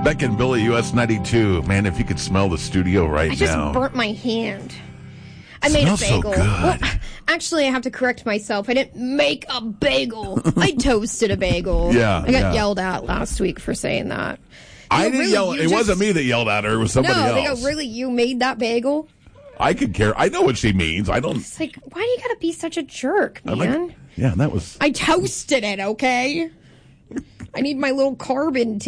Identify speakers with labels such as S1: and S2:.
S1: Beck and Billy, US 92. Man, if you could smell the studio right now.
S2: I just burnt my hand. I made a
S1: Smells so
S2: bagel.
S1: good.
S2: Well, actually, I have to correct myself. I didn't make a bagel. I toasted a bagel.
S1: Yeah,
S2: I got
S1: yeah.
S2: yelled at last week for saying that.
S1: I didn't yell. It wasn't me that yelled at her. It was somebody
S2: No,
S1: else.
S2: they go, really? You made that bagel?
S1: I could care. I know what she means. I don't.
S2: It's like, why do you gotta be such a jerk, man?
S1: I'm like, yeah, that was.
S2: I toasted it, okay? I need my little carbon